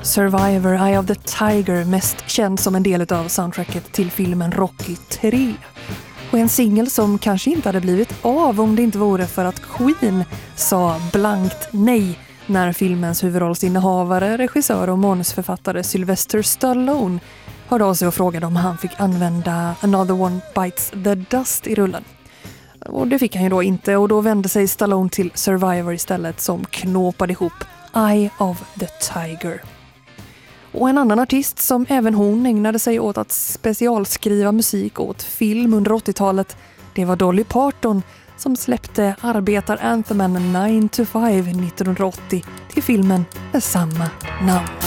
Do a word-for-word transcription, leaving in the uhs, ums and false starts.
Survivor, Eye of the Tiger, mest känd som en del av soundtracket till filmen Rocky tre. Och en singel som kanske inte hade blivit av om det inte vore för att Queen sa blankt nej när filmens huvudrollsinnehavare, regissör och manusförfattare Sylvester Stallone hörde av sig och frågade om han fick använda Another One Bites the Dust i rullen. Och det fick han ju då inte, och då vände sig Stallone till Survivor istället, som knåpade ihop Eye of the Tiger. Och en annan artist som även hon ägnade sig åt att specialskriva musik åt film under åttiotalet, det var Dolly Parton, som släppte arbetaranthemen nine to five nittonhundraåttio till filmen med samma namn.